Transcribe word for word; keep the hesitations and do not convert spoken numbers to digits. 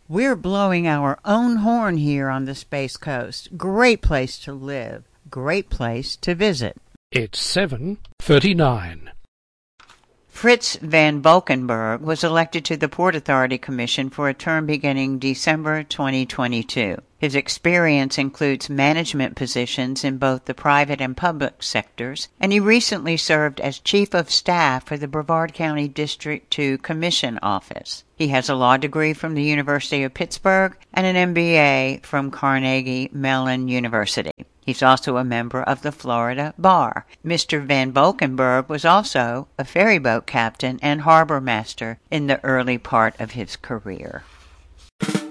We're blowing our own horn here on the Space Coast. Great place to live. Great place to visit. It's seven thirty-nine. Fritz van Valkenburg was elected to the Port Authority Commission for a term beginning December twenty twenty-two. His experience includes management positions in both the private and public sectors, and he recently served as Chief of Staff for the Brevard County District two Commission Office. He has a law degree from the University of Pittsburgh and an M B A from Carnegie Mellon University. He's also a member of the Florida Bar. Mister Van Valkenburg was also a ferryboat captain and harbor master in the early part of his career.